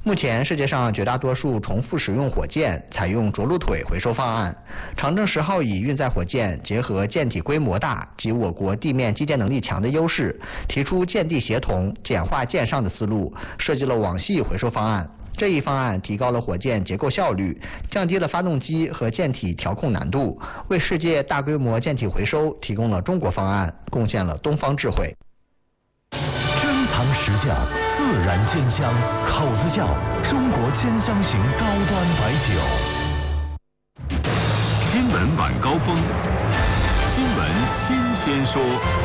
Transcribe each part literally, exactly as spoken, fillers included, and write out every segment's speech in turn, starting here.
目前世界上绝大多数重复使用火箭采用着陆腿回收方案。长征十号乙运载火箭结合舰体规模大及我国地面基建能力强的优势，提出舰地协同、简化舰上的思路，设计了网系回收方案。这一方案提高了火箭结构效率，降低了发动机和舰体调控难度，为世界大规模舰体回收提供了中国方案，贡献了东方智慧。 珍藏实价，自然鲜香，口子窖中国千香型高端白酒。 新闻晚高峰，新闻新鲜说。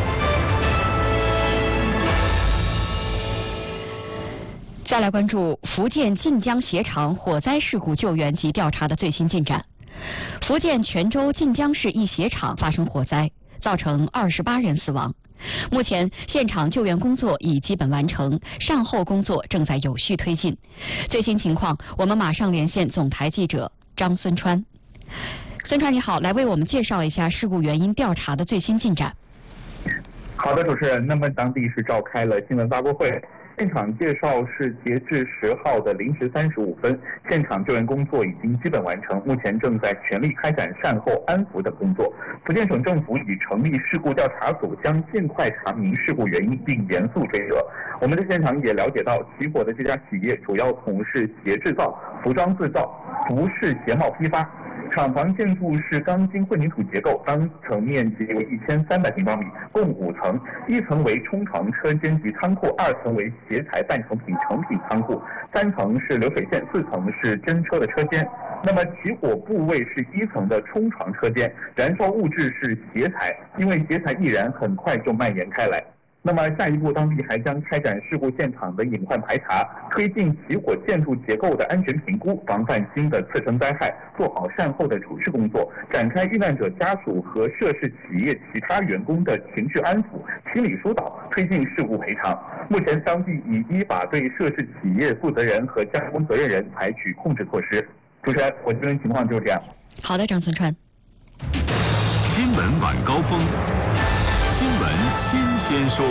再来关注福建晋江鞋厂火灾事故救援及调查的最新进展。福建泉州晋江市一鞋厂发生火灾，造成二十八人死亡。目前现场救援工作已基本完成，善后工作正在有序推进。最新情况，我们马上连线总台记者张孙川。孙川你好，来为我们介绍一下事故原因调查的最新进展。 好的，主持人。那么当地是召开了新闻发布会。现场介绍是截至十号的零时三十五分，现场救援工作已经基本完成，目前正在全力开展善后安抚等工作。福建省政府已成立事故调查组，将尽快查明事故原因并严肃追责。我们在现场也了解到，起火的这家企业主要从事鞋制造、服装制造、服饰鞋帽批发。厂房建筑是钢筋混凝土结构，当层面积为一千三百平方米，共五层，一层为冲床车间及仓库，二层为鞋材半成品成品仓库，三层是流水线，四层是真车的车间。那么起火部位是一层的冲床车间，燃烧物质是鞋材，因为鞋材易燃，很快就蔓延开来。那么下一步，当地还将开展事故现场的隐患排查，推进起火建筑结构的安全评估，防范新的次生灾害，做好善后的处置工作，展开遇难者家属和涉事企业其他员工的情绪安抚、心理疏导，推进事故赔偿。目前当地已依法对涉事企业负责人和加工责任人采取控制措施。主持人，我这边情况就是这样。 好的，张孙川。 新闻晚高峰，新闻新鲜说。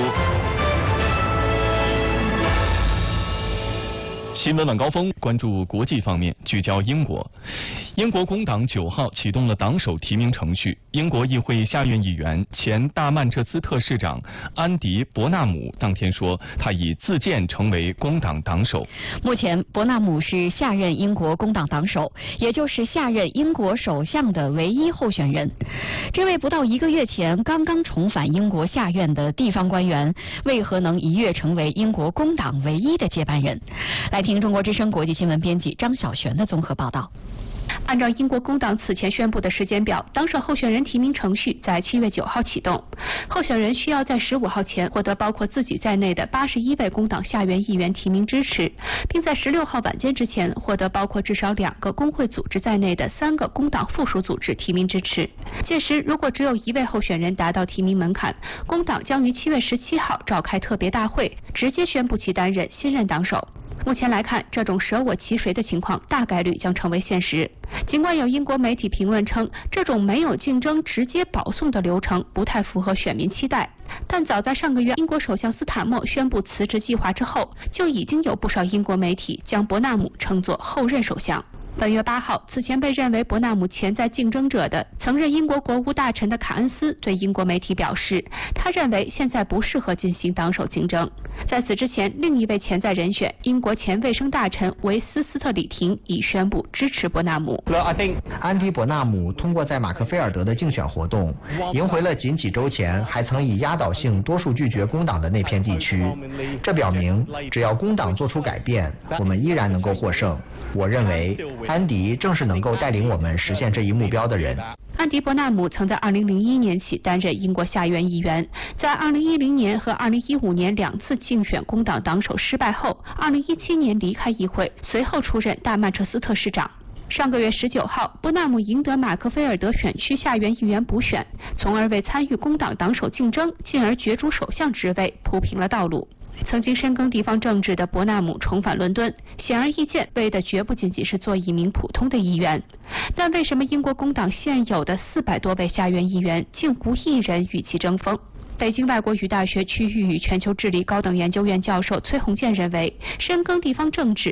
新闻晚高峰关注国际方面，聚焦英国。英国工党九号启动了党首提名程序。英国议会下院议员、前大曼彻斯特市长安迪·伯纳姆当天说，他已自荐成为工党党首。 目前，伯纳姆是下任英国工党党首，也就是下任英国首相的唯一候选人。这位不到一个月前刚刚重返英国下院的地方官员，为何能一跃成为英国工党唯一的接班人？来听中国之声国际新闻编辑张晓璇的综合报道。 按照英国工党此前宣布的时间表，党首候选人提名程序在七月九号启动。候选人需要在十五号前获得包括自己在内的八十一位工党下院议员提名支持，并在十六号晚间之前获得包括至少两个工会组织在内的三个工党附属组织提名支持。届时，如果只有一位候选人达到提名门槛，工党将于七月十七号召开特别大会，直接宣布其担任新任党首。目前来看，这种舍我其谁的情况大概率将成为现实。尽管有英国媒体评论称，这种没有竞争直接保送的流程不太符合选民期待，但早在上个月英国首相斯坦默宣布辞职计划之后，就已经有不少英国媒体将伯纳姆称作后任首相。本月八号，此前被认为伯纳姆潜在竞争者的曾任英国国务大臣的卡恩斯对英国媒体表示，他认为现在不适合进行党首竞争。在此之前，另一位潜在人选英国前卫生大臣维斯斯特里廷已宣布支持伯纳姆。 安迪·伯纳姆通过在马克菲尔德的竞选活动，赢回了仅几周前还曾以压倒性多数拒绝工党的那片地区。这表明，只要工党做出改变，我们依然能够获胜。我认为安迪正是能够带领我们实现这一目标的人。 安迪·伯纳姆曾在二零零一年起担任英国下院议员，在二零一零年和二零一五年两次竞选工党党首失败后，二零一七年离开议会，随后出任大曼彻斯特市长。上个月十九号，伯纳姆赢得马克菲尔德选区下院议员补选，从而为参与工党党首竞争，进而角逐首相职位铺平了道路。曾经深耕地方政治的伯纳姆重返伦敦，显而易见，为的绝不仅仅是做一名普通的议员。但为什么英国工党现有的四百多位下院议员竟无一人与其争锋？北京外国语大学区域与全球治理高等研究院教授崔洪建认为，深耕地方政治